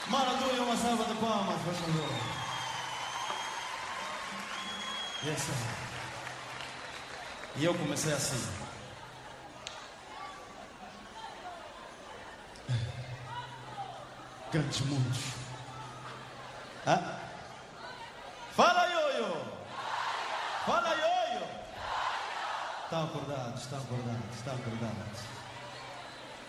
Maravilha, uma salva de palmas, por favor. Yes, sir. E eu comecei assim. Grandes mundos. Fala, Ioio! Fala, Ioio! Estão acordados, estão acordados, estão acordados.